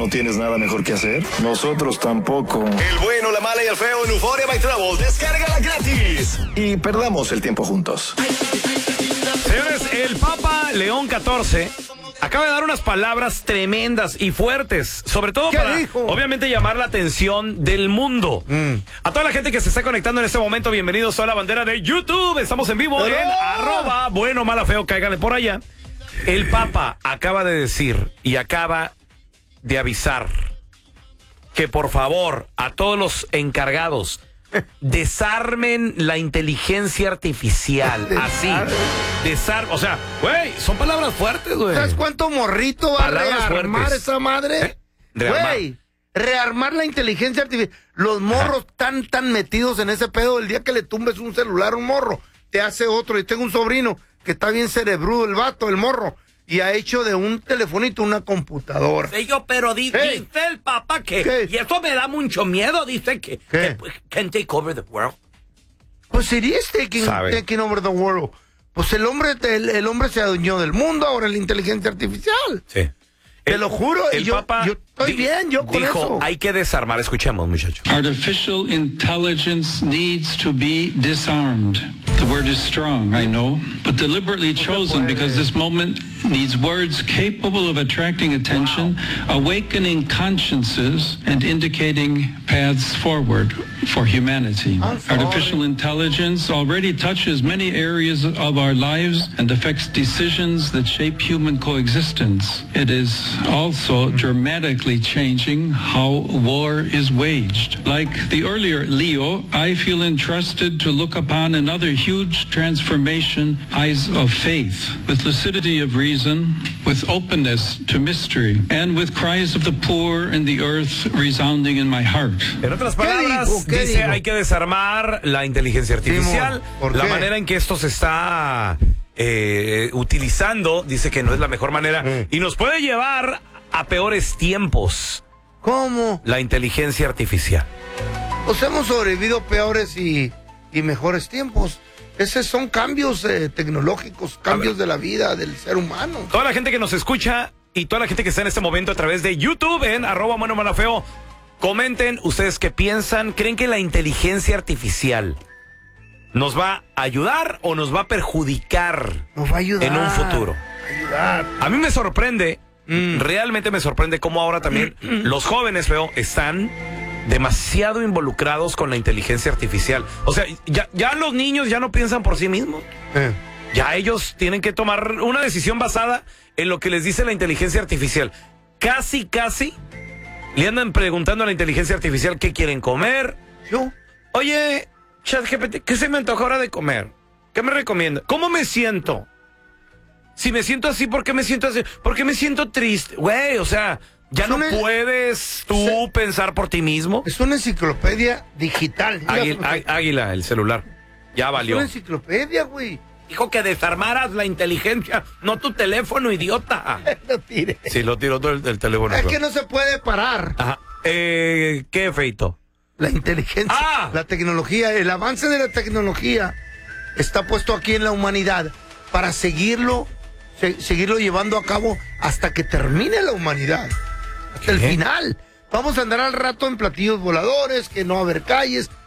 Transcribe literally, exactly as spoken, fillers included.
¿No tienes nada mejor que hacer? Nosotros tampoco. El bueno, la mala y el feo en Euphoria by Travel. Descárgala gratis. Y perdamos el tiempo juntos. Señores, el Papa León catorce acaba de dar unas palabras tremendas y fuertes, sobre todo para, dijo? obviamente, llamar la atención del mundo. Mm. A toda la gente que se está conectando en este momento, bienvenidos a la bandera de YouTube. Estamos en vivo ¡Pero! en arroba bueno, mala, feo, cáiganle por allá. El Papa acaba de decir y acaba de avisar que, por favor, a todos los encargados, desarmen la inteligencia artificial. Así. Desar o sea, güey, son palabras fuertes, güey. ¿Sabes cuánto morrito va palabras a rearmar fuertes. esa madre? ¿Eh? Rearmar. Güey, rearmar la inteligencia artificial. Los morros tan, tan metidos en ese pedo. El día que le tumbes un celular a un morro, te hace otro. Y tengo un sobrino que está bien cerebrudo, el vato, el morro. Y ha hecho de un telefonito una computadora. Sí, yo, pero di, hey. dice el Papa que... ¿Qué? Y eso me da mucho miedo, dice que... que can take over the world. Pues it is taking, taking over the world. Pues el hombre, el, el hombre se adueñó del mundo, ahora es la inteligencia artificial. Sí. Te el, lo juro, el yo, Papa yo estoy di, bien, yo con dijo, eso. Hay que desarmar, escuchemos, muchachos. Artificial intelligence needs to be disarmed. The word is strong, I know, but deliberately chosen because this moment needs words capable of attracting attention, wow. awakening consciences, and indicating paths forward for humanity. Artificial intelligence already touches many areas of our lives and affects decisions that shape human coexistence. It is also dramatically changing how war is waged. Like the earlier Leo, I feel entrusted to look upon another huge transformation, eyes of faith, with lucidity of reason, with openness to mystery, and with cries of the poor and the earth resounding in my heart. En otras palabras, ¿Qué dice, digo? hay que desarmar la inteligencia artificial, sí, la manera en que esto se está eh, utilizando, dice que no es la mejor manera, mm. y nos puede llevar a peores tiempos. ¿Cómo? La inteligencia artificial. Pues hemos sobrevivido peores y, y mejores tiempos. Esos son cambios eh, tecnológicos, cambios de la vida del ser humano. Toda la gente que nos escucha y toda la gente que está en este momento a través de YouTube en arroba bueno, mala, feo, comenten ustedes qué piensan. ¿Creen que la inteligencia artificial nos va a ayudar o nos va a perjudicar nos va a ayudar, en un futuro? Ayudar. A mí me sorprende, mm. realmente me sorprende cómo ahora también los jóvenes, feo, están demasiado involucrados con la inteligencia artificial. O sea, ya, ya los niños ya no piensan por sí mismos. Eh. Ya ellos tienen que tomar una decisión basada en lo que les dice la inteligencia artificial. Casi, casi le andan preguntando a la inteligencia artificial qué quieren comer. ¿Yo? Oye, ChatGPT, ¿qué se me antoja ahora de comer? ¿Qué me recomienda? ¿Cómo me siento? Si me siento así, ¿por qué me siento así? ¿Por qué me siento triste? Güey, o sea... ¿Ya no una, puedes tú se, pensar por ti mismo? Es una enciclopedia digital. Águila, águila, el celular. Ya valió. Es una enciclopedia, güey. Dijo que desarmaras la inteligencia, no tu teléfono, idiota. Lo tiré. Sí, lo tiró todo el, el teléfono. Es que no se puede parar. Ajá. Eh, ¿Qué, Feito? La inteligencia, ah. la tecnología, el avance de la tecnología está puesto aquí en la humanidad para seguirlo, se, seguirlo llevando a cabo hasta que termine la humanidad. Hasta el final. Vamos a andar al rato en platillos voladores, que no va a haber calles,